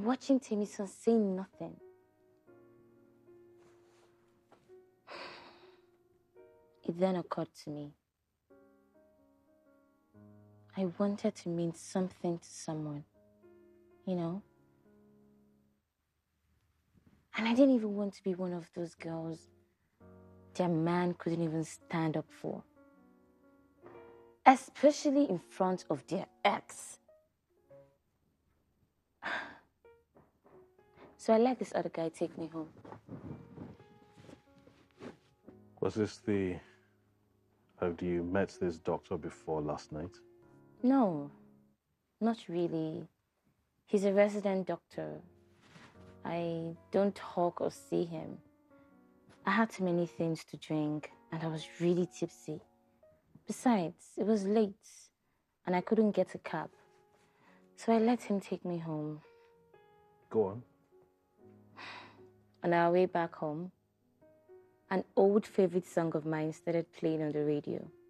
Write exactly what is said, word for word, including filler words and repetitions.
watching Temisan saying nothing. It then occurred to me. I wanted to mean something to someone, you know? And I didn't even want to be one of those girls their man couldn't even stand up for. Especially in front of their ex. So I let this other guy take me home. Was this the... Have you met this doctor before last night? No, not really. He's a resident doctor. I don't talk or see him. I had too many things to drink and I was really tipsy. Besides, it was late and I couldn't get a cab. So I let him take me home. Go on. On our way back home, an old favorite song of mine started playing on the radio.